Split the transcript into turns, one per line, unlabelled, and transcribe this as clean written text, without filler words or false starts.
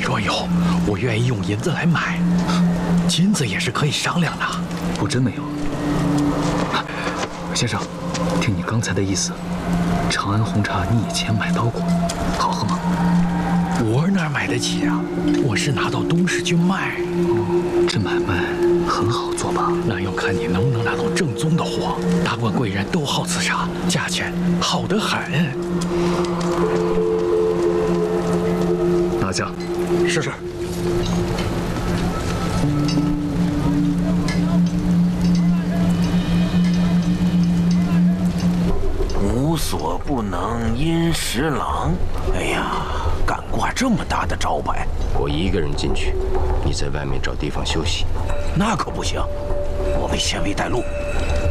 若有，我愿意用银子来买，金子也是可以商量的。
我真没有。先生，听你刚才的意思，长安红茶你以前买到过，好喝吗？
我哪买得起啊？我是拿到东市去卖。
哦，这买卖很好做吧？
那要看你能不能拿到正宗的货。达官贵人都好此茶，价钱好得很。
拿下。
是。
无所不能殷十郎。哎呀，敢挂这么大的招牌！
我一个人进去，你在外面找地方休息。
那可不行，我为县尉带路。